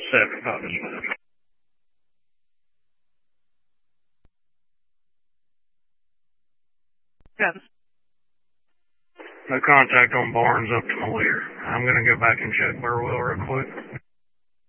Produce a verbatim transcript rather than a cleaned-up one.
seventy-five dispatch. Yes. No contact on Barnes up to Moyer. I'm going to go back and check Burwell real quick.